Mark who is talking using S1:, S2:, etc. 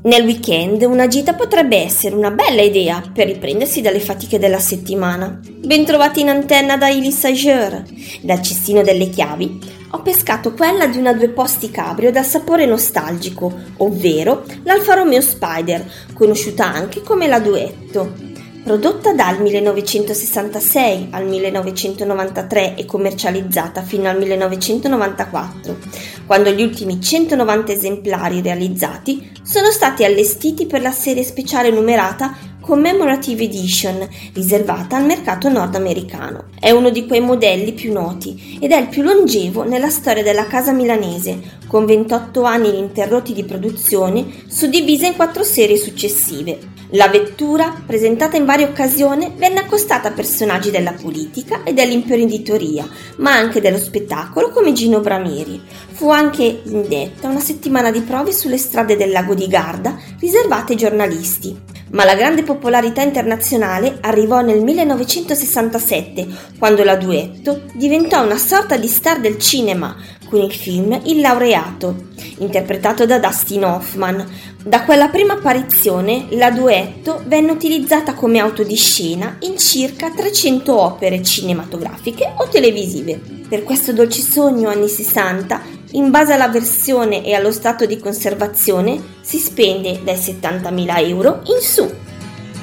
S1: Nel weekend una gita potrebbe essere una bella idea per riprendersi dalle fatiche della settimana. Bentrovati in antenna da Elie Sageur. Dal cestino delle chiavi ho pescato quella di una due posti cabrio dal sapore nostalgico, ovvero l'Alfa Romeo Spider, conosciuta anche come la Duetto. Prodotta dal 1966 al 1993 e commercializzata fino al 1994, quando gli ultimi 190 esemplari realizzati sono stati allestiti per la serie speciale numerata Commemorative Edition, riservata al mercato nordamericano. È uno di quei modelli più noti ed è il più longevo nella storia della casa milanese, con 28 anni ininterrotti di produzione, suddivisa in 4 serie successive. La vettura, presentata in varie occasioni, venne accostata a personaggi della politica e dell'imprenditoria, ma anche dello spettacolo come Gino Bramieri. Fu anche indetta una settimana di prove sulle strade del lago di Garda, riservate ai giornalisti. Ma la grande popolarità internazionale arrivò nel 1967, quando la Duetto diventò una sorta di star del cinema, con il film Il laureato, interpretato da Dustin Hoffman. Da quella prima apparizione, la Duetto venne utilizzata come auto di scena in circa 300 opere cinematografiche o televisive. Per questo dolce sogno anni 60, in base alla versione e allo stato di conservazione, si spende dai 70.000 euro in su.